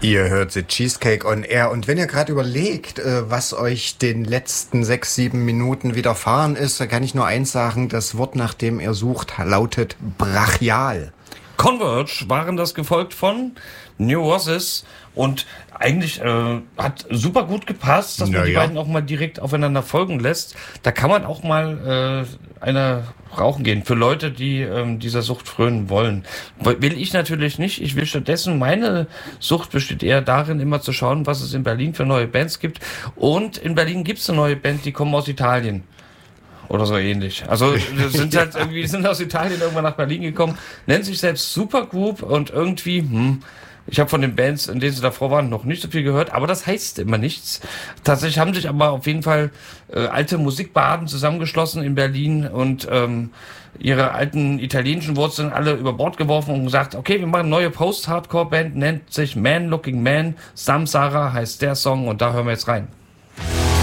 Ihr hört The Cheesecake on Air und wenn ihr gerade überlegt, was euch den letzten 6, 7 Minuten widerfahren ist, dann kann ich nur eins sagen, das Wort, nach dem ihr sucht, lautet brachial. Converge waren das, gefolgt von Neurosis, und eigentlich hat super gut gepasst, dass man die beiden auch mal direkt aufeinander folgen lässt. Da kann man auch mal eine rauchen gehen für Leute, die dieser Sucht frönen wollen. Will ich natürlich nicht. Ich will stattdessen, meine Sucht besteht eher darin, immer zu schauen, was es in Berlin für neue Bands gibt. Und in Berlin gibt es eine neue Band, die kommen aus Italien. Oder so ähnlich. Also sind halt irgendwie, sind aus Italien irgendwann nach Berlin gekommen, nennen sich selbst Supergroup und irgendwie, ich habe von den Bands, in denen sie davor waren, noch nicht so viel gehört, aber das heißt immer nichts. Tatsächlich haben sich aber auf jeden Fall alte Musikbaden zusammengeschlossen in Berlin und ihre alten italienischen Wurzeln alle über Bord geworfen und gesagt, okay, wir machen eine neue Post-Hardcore-Band, nennt sich Man Looking Man, Samsara heißt der Song, und da hören wir jetzt rein.